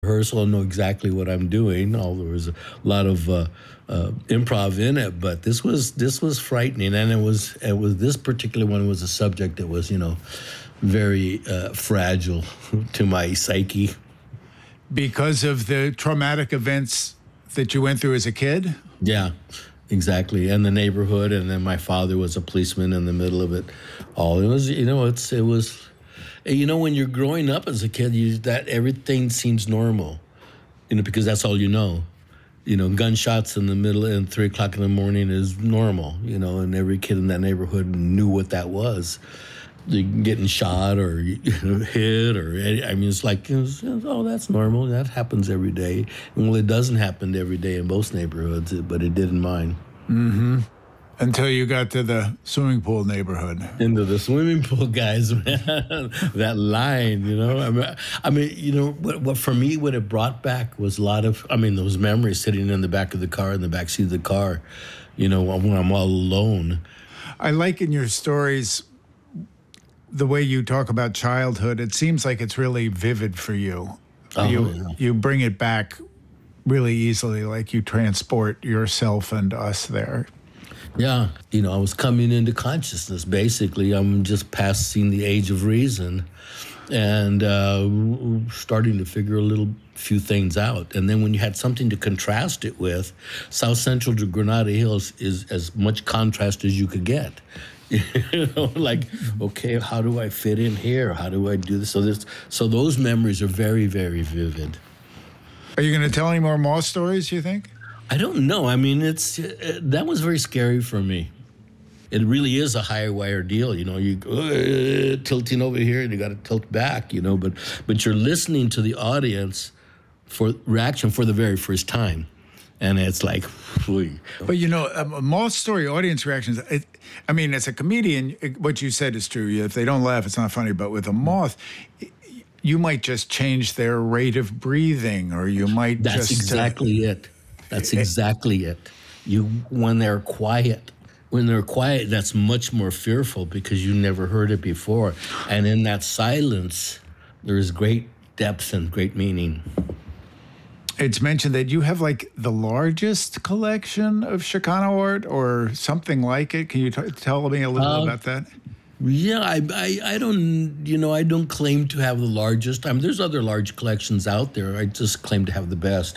rehearsal and know exactly what I'm doing. Although there was a lot of improv in it, but this was frightening, and it was this particular one was a subject that was very fragile to my psyche because of the traumatic events that you went through as a kid. Yeah. Exactly, and the neighborhood, and then my father was a policeman in the middle of it all. It was, it was, when you're growing up as a kid, that everything seems normal, because that's all you know. Gunshots in the middle and 3 o'clock in the morning is normal, and every kid in that neighborhood knew what that was. You getting shot or hit it's like, oh, that's normal. That happens every day. Well, it doesn't happen every day in most neighborhoods, but it did in mine. Mm-hmm. Until you got to the swimming pool neighborhood. Into the swimming pool, guys, man. That line, what for me, what it brought back was a lot of, those memories sitting in the back of the car, in the back seat of the car, when I'm all alone. I like in your stories the way you talk about childhood. It seems like it's really vivid for you. You bring it back really easily, like you transport yourself and us there. Yeah, I was coming into consciousness, basically. I'm just passing the age of reason and starting to figure a few things out. And then when you had something to contrast it with, South Central to Granada Hills is as much contrast as you could get. Okay, how do I fit in here? How do I do this? So those memories are very, very vivid. Are you going to tell any more Moth stories, you think? I don't know. That was very scary for me. It really is a high wire deal. You tilting over here and you got to tilt back, but you're listening to the audience for reaction for the very first time. And it's like, whee. But a Moth story, audience reactions, as a comedian, what you said is true. If they don't laugh, it's not funny. But with a Moth, you might just change their rate of breathing, or you might That's exactly it. That's exactly it. When they're quiet, that's much more fearful because you never heard it before. And in that silence, there is great depth and great meaning. It's mentioned that you have the largest collection of Chicano art or something like it. Can you tell me a little about that? Yeah, I don't claim to have the largest. There's other large collections out there. I just claim to have the best.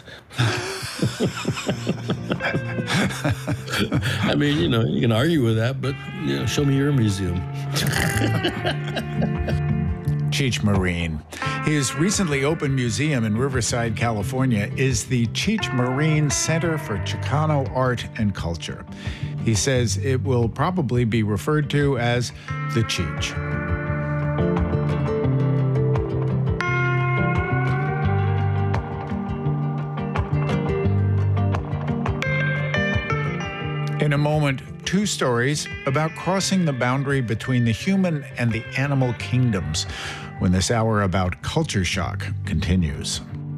You can argue with that, but show me your museum. Cheech Marin. His recently opened museum in Riverside, California, is the Cheech Marin Center for Chicano Art and Culture. He says it will probably be referred to as the Cheech. In a moment, 2 stories about crossing the boundary between the human and the animal kingdoms when this hour about culture shock continues.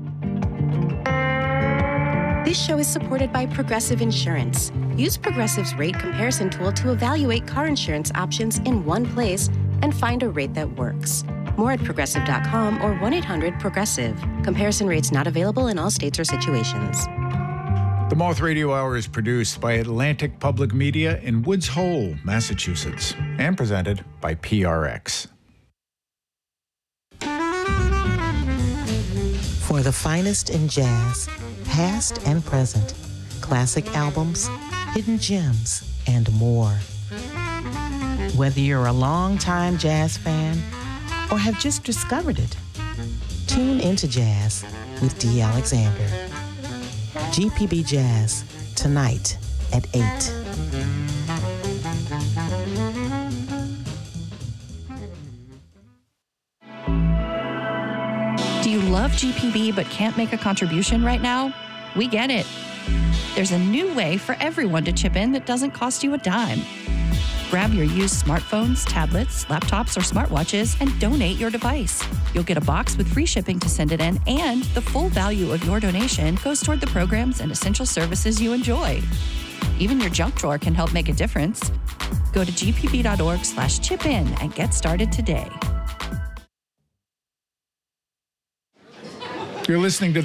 This show is supported by Progressive Insurance. Use Progressive's rate comparison tool to evaluate car insurance options in one place and find a rate that works. More at Progressive.com or 1-800-PROGRESSIVE. Comparison rates not available in all states or situations. The Moth Radio Hour is produced by Atlantic Public Media in Woods Hole, Massachusetts, and presented by PRX. For the finest in jazz, past and present, classic albums, hidden gems, and more. Whether you're a longtime jazz fan or have just discovered it, tune into Jazz with Dee Alexander. GPB Jazz, tonight at 8. Do you love GPB but can't make a contribution right now? We get it. There's a new way for everyone to chip in that doesn't cost you a dime. Grab your used smartphones, tablets, laptops, or smartwatches and donate your device. You'll get a box with free shipping to send it in, and the full value of your donation goes toward the programs and essential services you enjoy. Even your junk drawer can help make a difference. Go to gpb.org/chip-in and get started today. You're listening to